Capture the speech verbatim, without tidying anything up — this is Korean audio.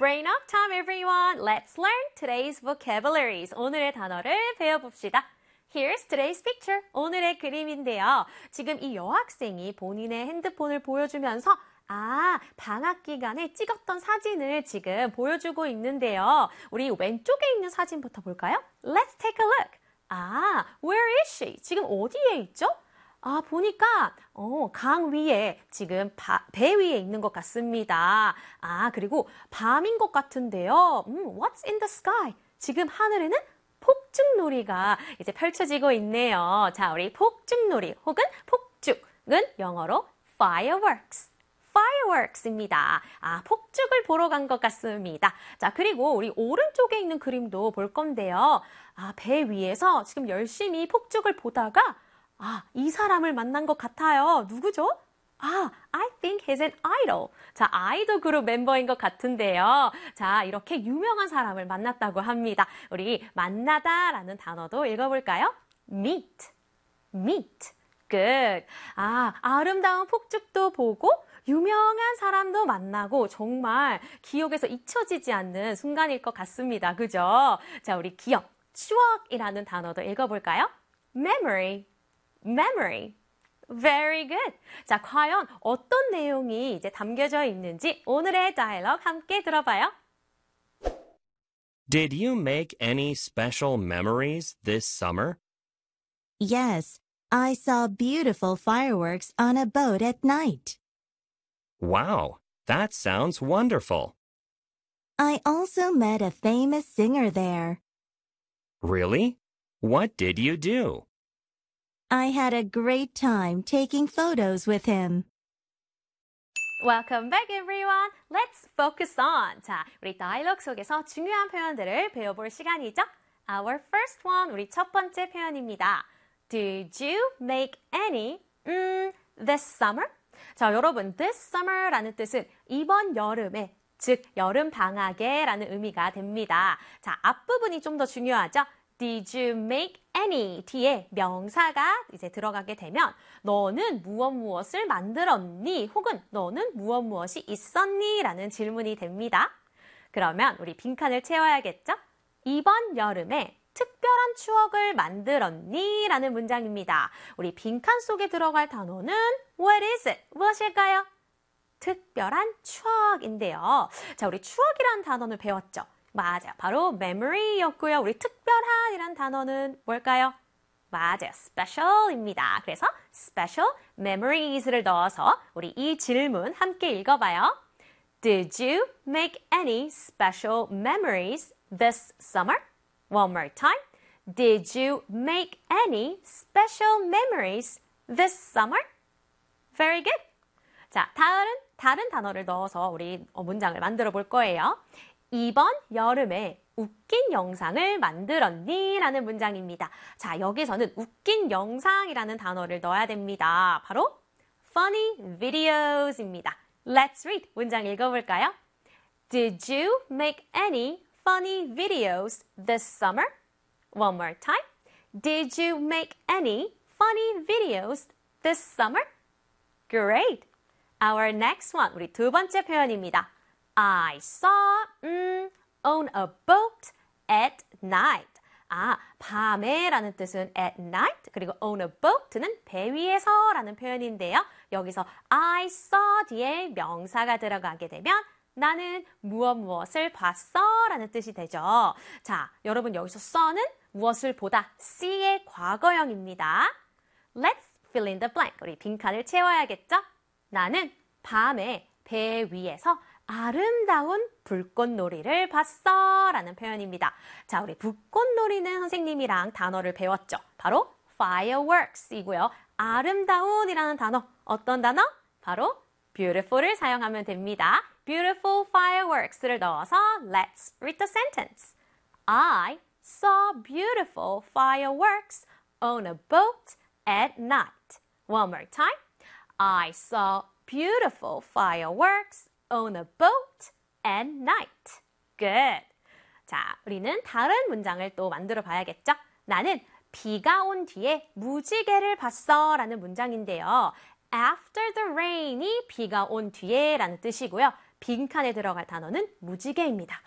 Brain up time, everyone. Let's learn today's vocabularies. 오늘의 단어를 배워봅시다. Here's today's picture. 오늘의 그림인데요. 지금 이 여학생이 본인의 핸드폰을 보여주면서 아, 방학 기간에 찍었던 사진을 지금 보여주고 있는데요. 우리 왼쪽에 있는 사진부터 볼까요? Let's take a look. 아, where is she? 지금 어디에 있죠? 아, 보니까 어, 강 위에 지금 바, 배 위에 있는 것 같습니다. 아, 그리고 밤인 것 같은데요. 음, what's in the sky? 지금 하늘에는 폭죽놀이가 이제 펼쳐지고 있네요. 자, 우리 폭죽놀이 혹은 폭죽은 영어로 fireworks. fireworks입니다. 아, 폭죽을 보러 간 것 같습니다. 자, 그리고 우리 오른쪽에 있는 그림도 볼 건데요. 아, 배 위에서 지금 열심히 폭죽을 보다가 아, 이 사람을 만난 것 같아요. 누구죠? 아, I think he's an idol. 자, 아이돌 그룹 멤버인 것 같은데요. 자, 이렇게 유명한 사람을 만났다고 합니다. 우리 만나다라는 단어도 읽어볼까요? meet, meet. good. 아, 아름다운 폭죽도 보고 유명한 사람도 만나고 정말 기억에서 잊혀지지 않는 순간일 것 같습니다. 그죠? 자, 우리 기억, 추억이라는 단어도 읽어볼까요? memory. memory. Very good. 자, 과연 어떤 내용이 이제 담겨져 있는지 오늘의 다이얼로그 함께 들어봐요. Did you make any special memories this summer? Yes, I saw beautiful fireworks on a boat at night. Wow, that sounds wonderful. I also met a famous singer there. Really? What did you do? I had a great time taking photos with him. Welcome back, everyone. Let's focus on. 자, 우리 다이얼로그 속에서 중요한 표현들을 배워볼 시간이죠. Our first one, 우리 첫 번째 표현입니다. Did you make any 음, this summer? 자, 여러분, this summer라는 뜻은 이번 여름에, 즉 여름 방학에 라는 의미가 됩니다. 자, 앞부분이 좀 더 중요하죠. Did you make any? 뒤에 명사가 이제 들어가게 되면 너는 무엇 무엇을 만들었니? 혹은 너는 무엇 무엇이 있었니? 라는 질문이 됩니다. 그러면 우리 빈칸을 채워야겠죠? 이번 여름에 특별한 추억을 만들었니? 라는 문장입니다. 우리 빈칸 속에 들어갈 단어는 What is it? 무엇일까요? 특별한 추억인데요. 자, 우리 추억이라는 단어는 배웠죠? 맞아요. 바로 memory였고요. 우리 특별한이란 단어는 뭘까요? 맞아요. special입니다. 그래서 special memories를 넣어서 우리 이 질문 함께 읽어봐요. Did you make any special memories this summer? One more time. Did you make any special memories this summer? Very good. 자, 다른, 다른 단어를 넣어서 우리 문장을 만들어 볼 거예요. 이번 여름에 웃긴 영상을 만들었니? 라는 문장입니다. 자, 여기서는 웃긴 영상이라는 단어를 넣어야 됩니다. 바로 funny videos입니다. Let's read. 문장 읽어볼까요? Did you make any funny videos this summer? One more time. Did you make any funny videos this summer? Great. Our next one. 우리 두 번째 표현입니다. I saw um, on a boat at night. 아, 밤에 라는 뜻은 at night, 그리고 on a boat는 배 위에서 라는 표현인데요. 여기서 I saw 뒤에 명사가 들어가게 되면 나는 무엇 무엇을 봤어 라는 뜻이 되죠. 자, 여러분 여기서 saw는 무엇을 보다, see의 과거형입니다. Let's fill in the blank. 우리 빈칸을 채워야겠죠? 나는 밤에 배 위에서 아름다운 불꽃놀이를 봤어 라는 표현입니다. 자, 우리 불꽃놀이는 선생님이랑 단어를 배웠죠. 바로 fireworks이고요. 아름다운이라는 단어, 어떤 단어? 바로 beautiful을 사용하면 됩니다. beautiful fireworks를 넣어서 let's read the sentence. I saw beautiful fireworks on a boat at night. One more time. I saw beautiful fireworks on a boat at night. Good. 자, 우리는 다른 문장을 또 만들어 봐야겠죠? 나는 비가 온 뒤에 무지개를 봤어 라는 문장인데요. After the rain이 비가 온 뒤에 라는 뜻이고요. 빈칸에 들어갈 단어는 무지개입니다.